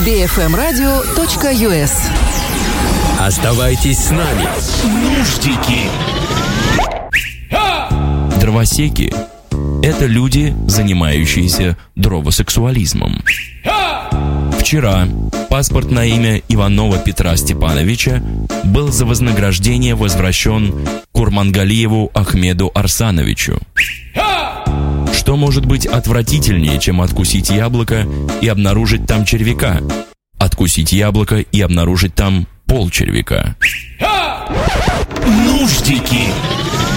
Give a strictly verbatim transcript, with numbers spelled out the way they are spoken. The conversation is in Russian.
би эф эм радио точка ю эс. Оставайтесь с нами. Нуждики. Дровосеки – это люди, занимающиеся дровосексуализмом. Вчера паспорт на имя Иванова Петра Степановича был за вознаграждение возвращен Курмангалиеву Ахмеду Арсановичу. Что может быть отвратительнее, чем откусить яблоко и обнаружить там червяка? Откусить яблоко и обнаружить там полчервяка. Нуждики.